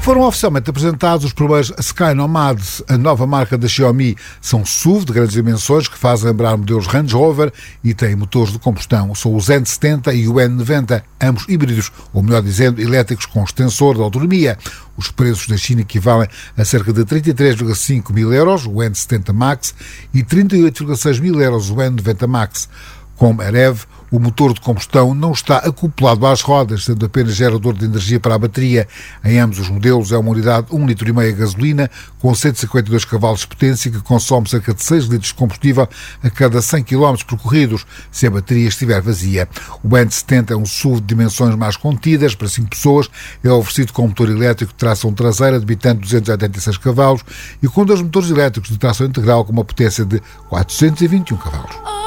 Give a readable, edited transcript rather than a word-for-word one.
Foram oficialmente apresentados os primeiros Sky Nomad, a nova marca da Xiaomi. São SUV de grandes dimensões que fazem lembrar modelos Range Rover e têm motores de combustão. São o N70 e o N90, ambos híbridos, ou melhor dizendo, elétricos com extensor de autonomia. Os preços da China equivalem a cerca de 33,5 mil euros, o N70 Max, e 38,6 mil euros, o N90 Max. Como a REV, o motor de combustão não está acoplado às rodas, sendo apenas gerador de energia para a bateria. Em ambos os modelos é uma unidade 1,5 litro de gasolina com 152 cavalos de potência que consome cerca de 6 litros de combustível a cada 100 km percorridos, se a bateria estiver vazia. O N70 é um SUV de dimensões mais contidas, para 5 pessoas, é oferecido com motor elétrico de tração traseira, debitando 286 cavalos e com 2 motores elétricos de tração integral com uma potência de 421 cavalos.